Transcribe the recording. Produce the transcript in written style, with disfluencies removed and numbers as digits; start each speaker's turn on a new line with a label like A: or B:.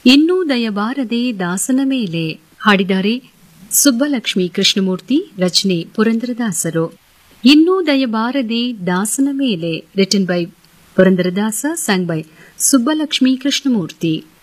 A: ಇನ್ನೂ ದಯಬಾರದೆ ದಾಸನ ಮೇಲೆ ಹಾಡಿದ್ದಾರೆ ಸುಬ್ಬಲಕ್ಷ್ಮಿ ಕೃಷ್ಣಮೂರ್ತಿ, ರಚನೆ ಪುರಂದರದಾಸರು. ಇನ್ನೂ ದಯಬಾರದೆ ದಾಸನ ಮೇಲೆ, written by Purandaradasa, sung by Subbulakshmi Krishnamurthy.